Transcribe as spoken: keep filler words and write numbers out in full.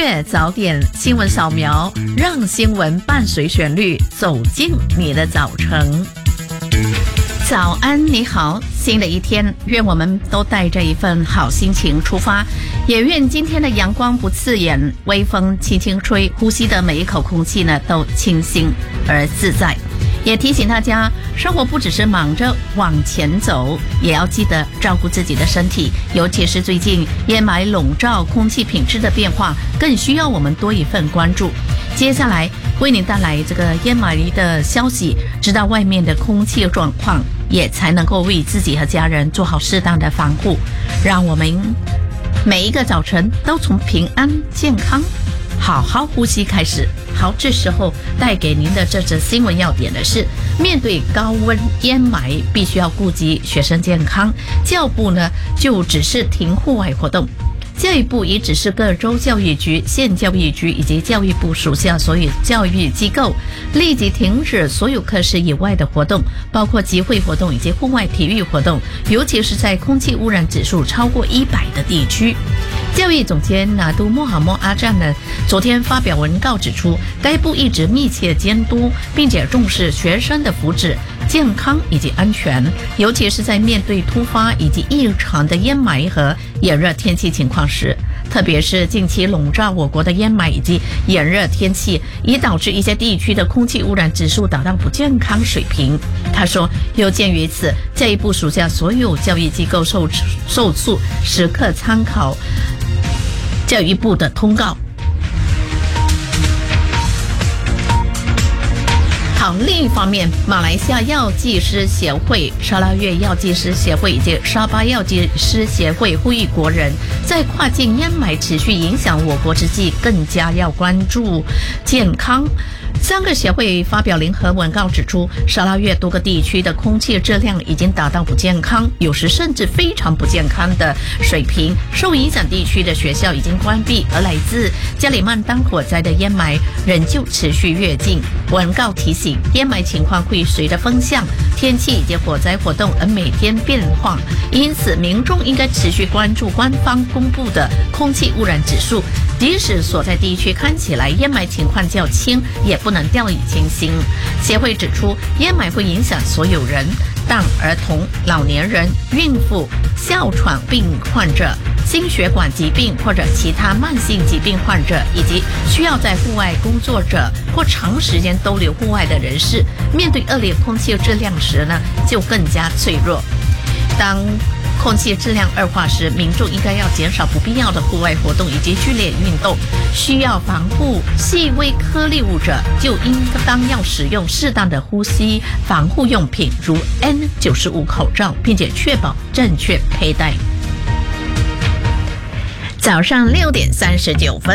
确早点新闻扫描，让新闻伴随旋律走进你的早晨。早安，你好，新的一天，愿我们都带着一份好心情出发，也愿今天的阳光不刺眼，微风轻轻吹，呼吸的每一口空气呢都清新而自在。也提醒大家，生活不只是忙着往前走，也要记得照顾自己的身体，尤其是最近烟霾笼罩，空气品质的变化更需要我们多一份关注。接下来为您带来这个烟霾的消息，知道外面的空气状况，也才能够为自己和家人做好适当的防护，让我们每一个早晨都从平安健康好好呼吸开始。好，这时候带给您的这则新闻要点的是，面对高温烟霾，必须要顾及学生健康，教部呢就只是停户外活动。教育部也指示各州教育局、县教育局以及教育部属下所有教育机构立即停止所有课室以外的活动，包括集会活动以及户外体育活动，尤其是在空气污染指数超过一百的地区。教育总监拿督莫哈默阿赞呢，昨天发表文告指出，该部一直密切监督，并且重视学生的福祉、健康以及安全，尤其是在面对突发以及异常的烟霾和炎热天气情况时，特别是近期笼罩我国的烟霾以及炎热天气，已导致一些地区的空气污染指数达到不健康水平。他说，有鉴于此，教育部属下所有教育机构受受促时刻参考教育部的通告。好，另一方面，马来西亚药剂师协会、沙拉越药剂师协会以及沙巴药剂师协会呼吁国人，在跨境烟霾持续影响我国之际，更加要关注健康。三个协会发表联合文告指出，沙拉越多个地区的空气质量已经达到不健康，有时甚至非常不健康的水平。受影响地区的学校已经关闭，而来自加里曼丹火灾的烟霾仍旧持续跃进。文告提醒，烟霾情况会随着风向、天气以及火灾活动而每天变化，因此民众应该持续关注官方公布的空气污染指数，即使所在地区看起来烟霾情况较轻，也不能掉以轻心。协会指出，烟霾会影响所有人，但儿童、老年人、孕妇、哮喘病患者、心血管疾病或者其他慢性疾病患者，以及需要在户外工作者或长时间逗留户外的人士，面对恶劣空气质量时呢，就更加脆弱。当空气质量恶化时，民众应该要减少不必要的户外活动以及剧烈运动。需要防护细微颗粒物者，就应当要使用适当的呼吸防护用品，如 N 九十五 口罩，并且确保正确佩戴。早上六点三十九分。